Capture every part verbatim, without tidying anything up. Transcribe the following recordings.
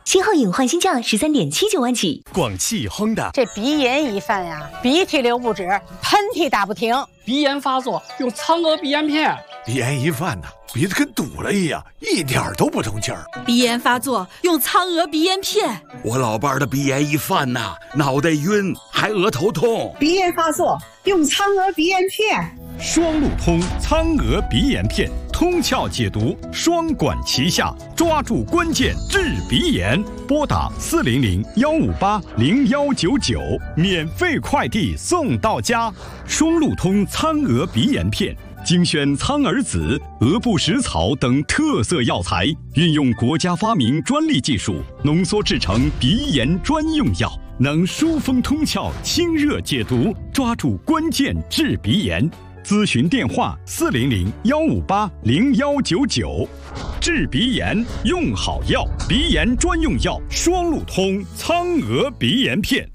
新后影焕新价十三点七九万起。 广汽亨达， 这鼻炎一犯呀，鼻涕流不止，喷嚏打不停， 鼻炎发作用苍娥鼻炎片。 鼻炎一犯呢，鼻子跟堵了一样，一点都不通气儿。 鼻炎发作用苍娥鼻炎片。 我老伴儿的鼻炎一犯呐，脑袋晕，还额头痛。 鼻炎发作用苍娥鼻炎片。 双路通苍娥鼻炎片，通窍解毒，双管齐下，抓住关键治鼻炎。拨打四零零幺五八零幺九九，免费快递送到家。双路通苍娥鼻炎片。精选苍耳子、鹅不食草等特色药材，运用国家发明专利技术，浓缩制成鼻炎专用药，能疏风通窍、清热解毒，抓住关键治鼻炎。咨询电话：四零零幺五八零幺九九。治鼻炎用好药，鼻炎专用药双路通苍娥鼻炎片。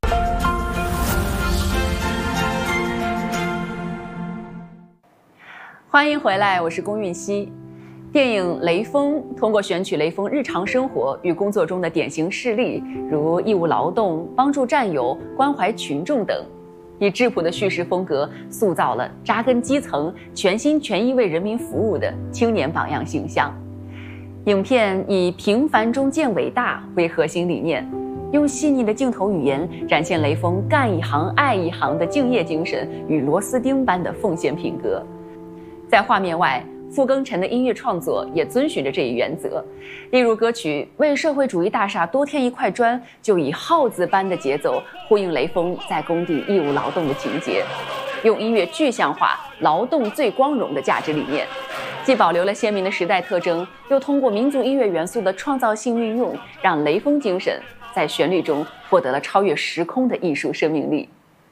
欢迎回来，我是龚韵希。电影《雷锋》通过选取雷锋日常生活与工作中的典型事例，如义务劳动、帮助战友、关怀群众等，以质朴的叙事风格塑造了扎根基层、全心全意为人民服务的青年榜样形象。影片以平凡中见伟大为核心理念，用细腻的镜头语言展现雷锋干一行爱一行的敬业精神与螺丝钉般的奉献品格。在画面外，傅庚辰的音乐创作也遵循着这一原则，例如歌曲《为社会主义大厦多添一块砖》就以号子般的节奏呼应雷锋在工地义务劳动的情节，用音乐具象化劳动最光荣的价值理念，既保留了鲜明的时代特征，又通过民族音乐元素的创造性运用，让雷锋精神在旋律中获得了超越时空的艺术生命力。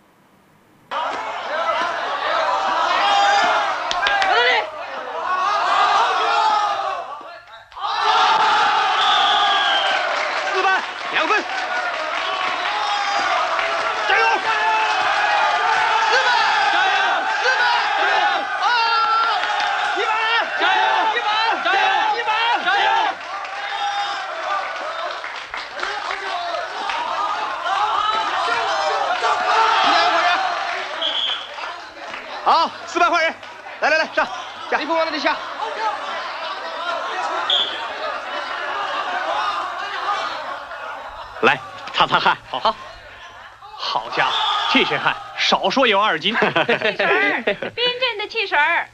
好，四百换人，来来来，上，下，衣服往那里下。 来，擦擦汗。好，好，好家伙，这身汗，少说也有二斤。 气水儿，冰镇的汽水儿。